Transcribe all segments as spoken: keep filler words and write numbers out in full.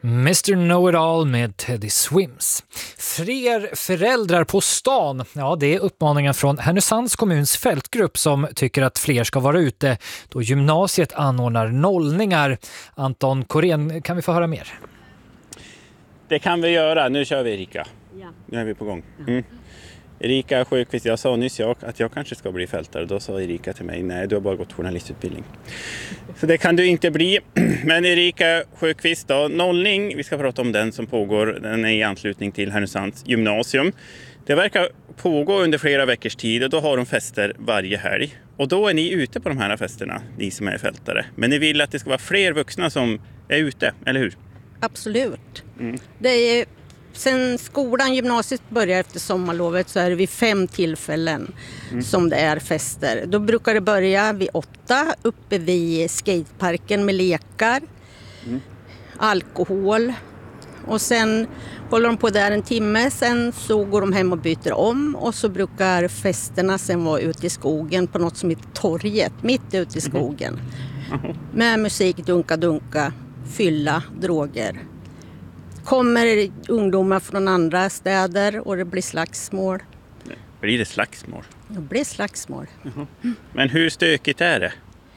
mister Know-It-All med Teddy Swims. Fler föräldrar på stan. Ja, det är uppmaningen från Härnösands kommuns fältgrupp som tycker att fler ska vara ute då gymnasiet anordnar nollningar. Anton Korén, kan vi få höra mer? Det kan vi göra. Nu kör vi, Erika. Ja. Nu är vi på gång. Mm. Erika Sjöqvist, jag sa nyss jag, att jag kanske ska bli fältare. Då sa Erika till mig, nej, du har bara gått journalistutbildning. Så det kan du inte bli. Men Erika Sjöqvist, då, nollning, vi ska prata om den som pågår. Den är i anslutning till Härnösands gymnasium. Det verkar pågå under flera veckors tid och då har de fester varje helg. Och då är ni ute på de här festerna, ni som är fältare. Men ni vill att det ska vara fler vuxna som är ute, eller hur? Absolut. Mm. Det är, sen skolan, gymnasiet börjar efter sommarlovet så är det vid fem tillfällen mm. som det är fester. Då brukar det börja vid åtta uppe vid skateparken med lekar, mm. alkohol. Och sen håller de på där en timme, sen så går de hem och byter om. Och så brukar festerna sen vara ute i skogen på något som heter torget, mitt ute i skogen. Mm. Med musik, dunka, dunka, fylla, droger. Kommer ungdomar från andra städer och det blir slagsmål. Blir det slagsmål? Det blir slagsmål. Mm. Men hur stökigt är det?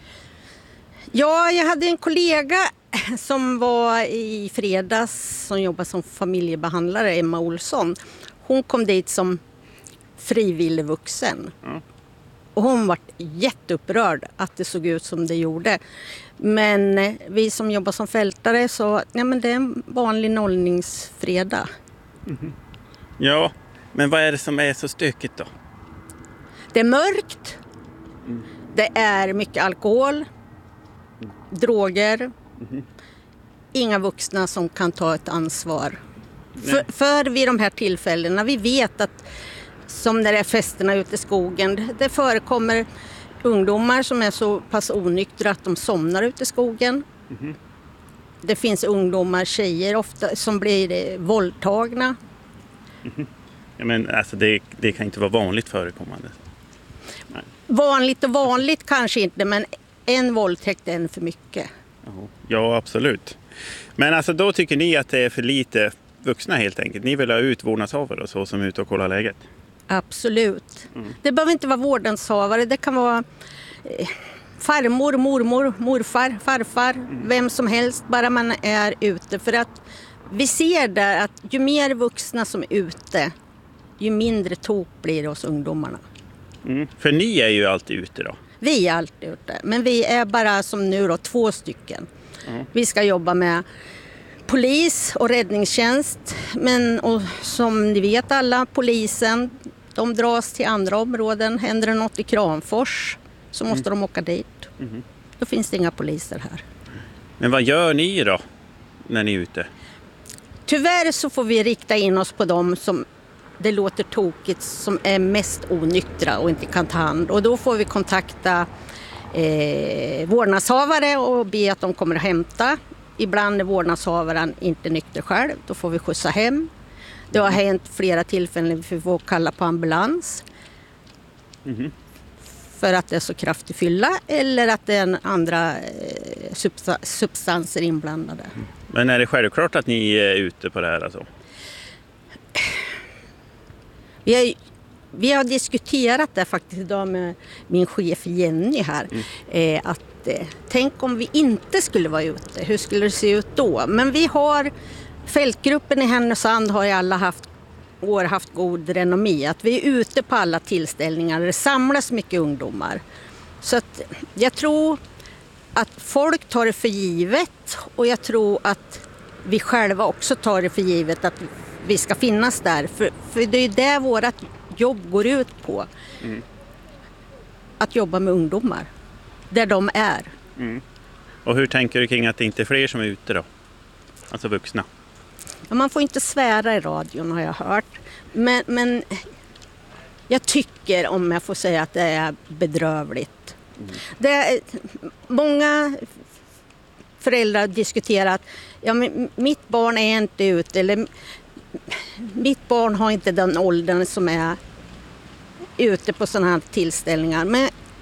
Ja, jag hade en kollega som var i fredags som jobbar som familjebehandlare, Emma Olsson. Hon kom dit som frivillig vuxen. Mm. Och hon var jätteupprörd att det såg ut som det gjorde. Men vi som jobbar som fältare så, ja, men det är en vanlig nollningsfredag. Mm. Ja, men vad är det som är så stökigt då? Det är mörkt. Mm. Det är mycket alkohol. Mm. Droger. Mm. Inga vuxna som kan ta ett ansvar. För, för vid de här tillfällena, vi vet att som när det är festerna ute i skogen, det förekommer ungdomar som är så pass onyktra att de somnar ute i skogen. Mm. Det finns ungdomar, tjejer ofta, som blir eh, våldtagna. Mm. Ja, men alltså det, det kan inte vara vanligt förekommande. Nej. Vanligt och vanligt kanske inte, men en våldtäkt är en för mycket. Ja, absolut. Men alltså då tycker ni att det är för lite vuxna helt enkelt. Ni vill ha ut vårdnadshavare och så som är ute och kollar läget. Absolut. Mm. Det behöver inte vara vårdnadshavare. Det kan vara eh, farmor, mormor, morfar, farfar, mm. vem som helst. Bara man är ute. För att vi ser där att ju mer vuxna som är ute, ju mindre tok blir det hos ungdomarna. Mm. För ni är ju alltid ute då? Vi är alltid ute. Men vi är bara som nu då två stycken. Mm. Vi ska jobba med polis och räddningstjänst. Men och som ni vet alla, polisen, de dras till andra områden. Händer det något i Kramfors så måste mm. de åka dit. Mm. Då finns det inga poliser här. Men vad gör ni då när ni är ute? Tyvärr så får vi rikta in oss på dem som det låter tokigt, som är mest onyktra och inte kan ta hand. Och då får vi kontakta eh, vårdnadshavare och be att de kommer att hämta. Ibland är vårdnadshavaren inte nykter själv. Då får vi skjutsa hem. Det har hänt flera tillfällen vi får kalla på ambulans. Mm. För att det är så kraftig fylla eller att det är andra eh, substa- substanser inblandade. Men är det självklart att ni är ute på det här alltså? Vi har, vi har diskuterat det faktiskt idag med min chef Jenny här. Mm. Eh, att eh, tänk om vi inte skulle vara ute. Hur skulle det se ut då? Men vi har, fältgruppen i Härnösand har i alla haft, år haft god renommé. Att vi är ute på alla tillställningar. Det samlas mycket ungdomar. Så att jag tror att folk tar det för givet. Och jag tror att vi själva också tar det för givet att vi ska finnas där. För, för det är det vårt jobb går ut på. Mm. Att jobba med ungdomar. Där de är. Mm. Och hur tänker du kring att det inte är fler som är ute då? Alltså vuxna. Ja, man får inte svära i radion har jag hört. Men, men jag tycker, om jag får säga, att det är bedrövligt. Mm. Det är, många föräldrar diskuterar att ja, men mitt barn är inte ute. Eller mitt barn har inte den åldern som är ute på sådana här tillställningar. Men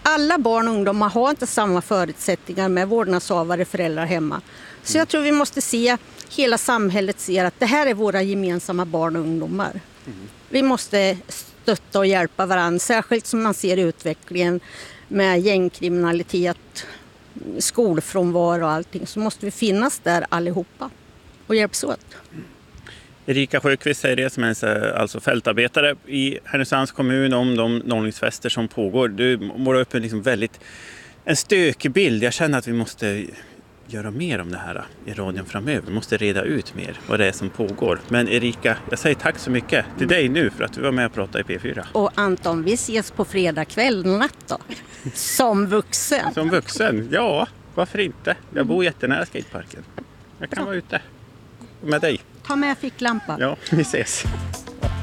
alla barn och ungdomar har inte samma förutsättningar med vårdnadshavare, föräldrar hemma. Så jag tror vi måste se, hela samhället ser att det här är våra gemensamma barn och ungdomar. Mm. Vi måste stötta och hjälpa varandra, särskilt som man ser utvecklingen med gängkriminalitet, skolfrånvaro och allting. Så måste vi finnas där allihopa och hjälpas åt. Mm. Erika Sjöqvist säger det som är alltså fältarbetare i Härnösands kommun om de nollningsfester som pågår. Du målar upp en liksom väldigt en stökig bild. Jag känner att vi måste göra mer om det här i radion framöver. Vi måste reda ut mer vad det är som pågår. Men Erika, jag säger tack så mycket till dig nu för att du var med och pratade i P fyra. Och Anton, vi ses på fredag kväll natt då. Som vuxen. Som vuxen, ja. Varför inte? Jag bor jättenära skateparken. Jag kan vara ute med dig. Ta med ficklampa. Ja, vi ses.